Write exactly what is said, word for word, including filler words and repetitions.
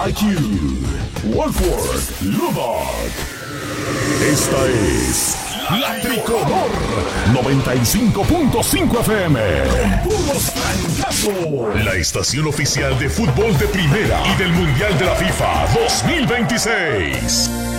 I Q, Wolford, Lubbock. Esta es La Tricolor noventa y cinco punto cinco F M. Con puros francazos. La estación oficial de fútbol de primera y del Mundial de la FIFA dos mil veintiséis.